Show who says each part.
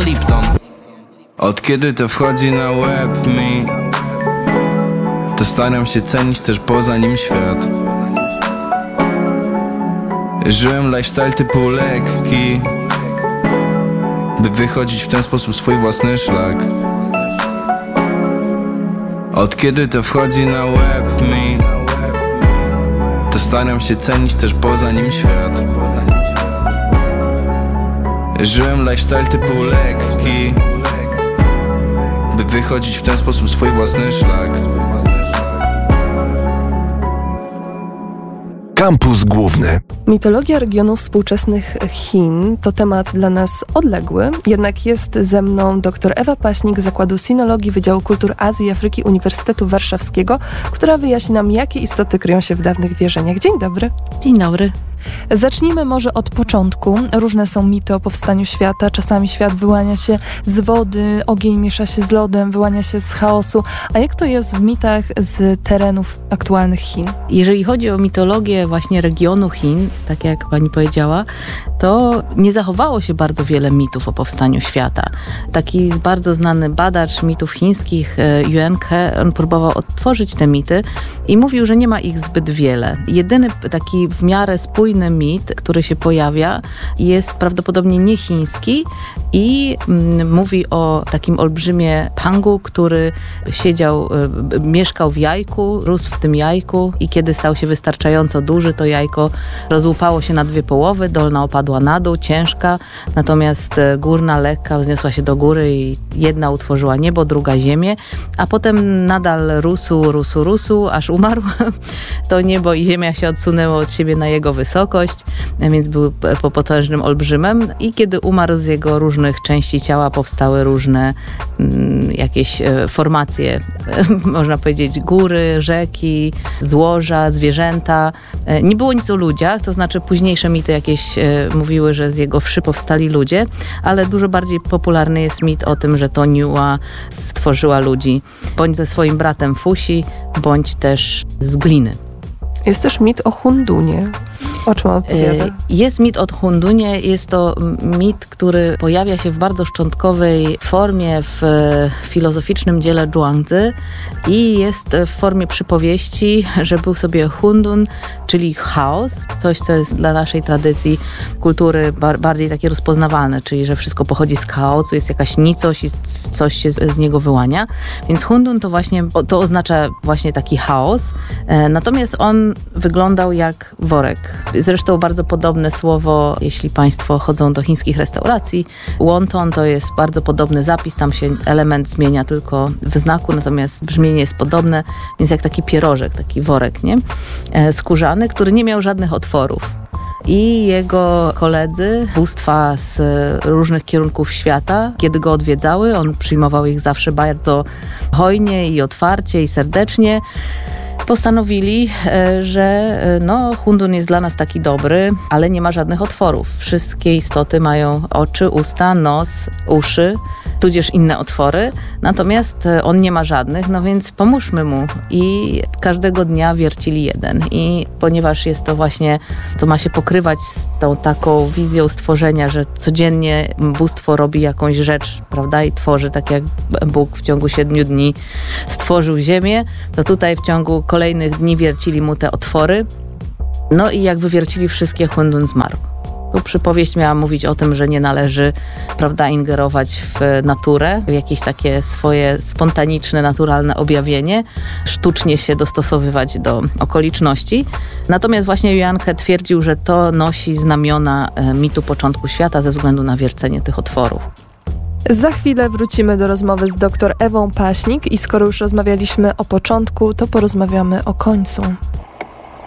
Speaker 1: jak Lipton. Od kiedy to wchodzi na łeb mi, to staram się cenić też poza nim świat. Żyłem lifestyle typu lekki, by wychodzić w ten sposób swój własny szlak. Od kiedy to wchodzi na łeb mi, to staram się cenić też poza nim świat. Żyłem lifestyle typu lekki, by wychodzić w ten sposób swój własny szlak.
Speaker 2: Kampus Główny.
Speaker 3: Mitologia regionów współczesnych Chin to temat dla nas odległy, jednak jest ze mną dr Ewa Paśnik z Zakładu Sinologii Wydziału Kultur Azji i Afryki Uniwersytetu Warszawskiego, która wyjaśni nam, jakie istoty kryją się w dawnych wierzeniach. Dzień dobry.
Speaker 4: Dzień dobry.
Speaker 3: Zacznijmy może od początku. Różne są mity o powstaniu świata. Czasami świat wyłania się z wody, ogień miesza się z lodem, wyłania się z chaosu. A jak to jest w mitach z terenów aktualnych Chin?
Speaker 4: Jeżeli chodzi o mitologię właśnie regionu Chin, tak jak pani powiedziała, to nie zachowało się bardzo wiele mitów o powstaniu świata. Taki bardzo znany badacz mitów chińskich, Yuan He, on próbował odtworzyć te mity i mówił, że nie ma ich zbyt wiele. Jedyny taki w miarę spójny mit, który się pojawia, jest prawdopodobnie niechiński i mówi o takim olbrzymie Pangu, który mieszkał w jajku, rósł w tym jajku i kiedy stał się wystarczająco duży, to jajko rozłupało się na dwie połowy, dolna opadła na dół, ciężka, natomiast górna lekka wzniosła się do góry i jedna utworzyła niebo, druga ziemię, a potem nadal rósł, aż umarł. To niebo i ziemia się odsunęło od siebie na jego wysokość, więc był potężnym olbrzymem i kiedy umarł, z jego różnych części ciała powstały różne jakieś formacje, można powiedzieć góry, rzeki, złoża, zwierzęta. Nie było nic o ludziach, to znaczy późniejsze mity jakieś mówiły, że z jego wszy powstali ludzie, ale dużo bardziej popularny jest mit o tym, że to Niua stworzyła ludzi, bądź ze swoim bratem Fusi, bądź też z gliny.
Speaker 3: Jest też mit o Hundunie. O czym opowiada?
Speaker 4: Jest mit o Hundunie. Jest to mit, który pojawia się w bardzo szczątkowej formie w filozoficznym dziele Zhuangzi i jest w formie przypowieści, że był sobie Hundun, czyli chaos, coś, co jest dla naszej tradycji kultury bardziej takie rozpoznawalne, czyli że wszystko pochodzi z chaosu, jest jakaś nicość i coś się z niego wyłania. Więc Hundun to oznacza właśnie taki chaos. Natomiast on wyglądał jak worek. Zresztą bardzo podobne słowo, jeśli państwo chodzą do chińskich restauracji. Wonton to jest bardzo podobny zapis, tam się element zmienia tylko w znaku, natomiast brzmienie jest podobne, więc jak taki pierożek, taki worek, nie? Skórzany, który nie miał żadnych otworów. I jego koledzy, bóstwa z różnych kierunków świata, kiedy go odwiedzały, on przyjmował ich zawsze bardzo hojnie i otwarcie i serdecznie. Postanowili, że Hundun jest dla nas taki dobry, ale nie ma żadnych otworów. Wszystkie istoty mają oczy, usta, nos, uszy, tudzież inne otwory, natomiast on nie ma żadnych, no więc pomóżmy mu. I każdego dnia wiercili jeden. I ponieważ jest to właśnie, to ma się pokrywać z tą taką wizją stworzenia, że codziennie bóstwo robi jakąś rzecz, prawda, i tworzy, tak jak Bóg w ciągu 7 dni stworzył ziemię, to tutaj w ciągu kolejnych dni wiercili mu te otwory. No i jak wywiercili wszystkie, Hundun zmarł. Tu przypowieść miała mówić o tym, że nie należy, prawda, ingerować w naturę, w jakieś takie swoje spontaniczne, naturalne objawienie, sztucznie się dostosowywać do okoliczności. Natomiast właśnie Yuan He twierdził, że to nosi znamiona mitu początku świata ze względu na wiercenie tych otworów.
Speaker 3: Za chwilę wrócimy do rozmowy z dr Ewą Paśnik i skoro już rozmawialiśmy o początku, to porozmawiamy o końcu.